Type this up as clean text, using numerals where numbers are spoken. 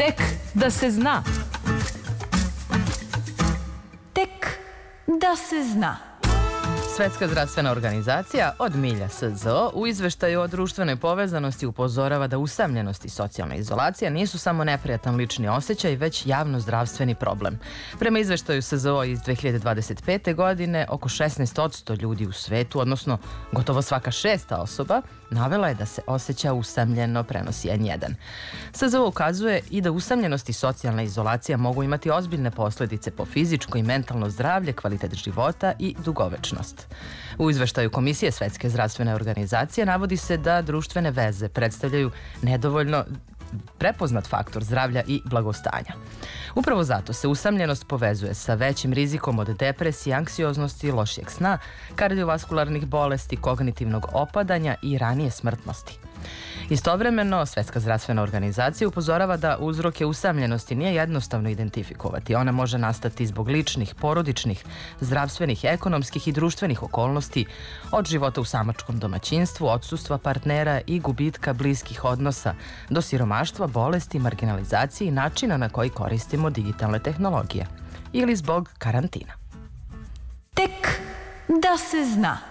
Tek da se zna. Tek da se zna. Svetska zdravstvena organizacija od milja SZO u izveštaju o društvenoj povezanosti upozorava da usamljenost i socijalna izolacija nisu samo neprijatan lični osjećaj, već javno-zdravstveni problem. Prema izveštaju SZO iz 2025. godine, oko 16% ljudi u svetu, odnosno gotovo svaka šesta osoba, navela je da se osjeća usamljeno, prenosi N1. SZO ukazuje i da usamljenost i socijalna izolacija mogu imati ozbiljne posljedice po fizičko i mentalno zdravlje, kvalitet života i dugovečnost. U izveštaju Komisije Svetske zdravstvene organizacije navodi se da društvene veze predstavljaju nedovoljno prepoznat faktor zdravlja i blagostanja. Upravo zato se usamljenost povezuje sa većim rizikom od depresije, anksioznosti, lošijeg sna, kardiovaskularnih bolesti, kognitivnog opadanja i ranije smrtnosti. Istovremeno, Svetska zdravstvena organizacija upozorava da uzroke usamljenosti nije jednostavno identifikovati. Ona može nastati zbog ličnih, porodičnih, zdravstvenih, ekonomskih i društvenih okolnosti, od života u samačkom domaćinstvu, odsustva partnera i gubitka bliskih odnosa, do siromaštva, bolesti, marginalizacije i načina na koji koristimo digitalne tehnologije. Ili zbog karantina. Tek da se zna.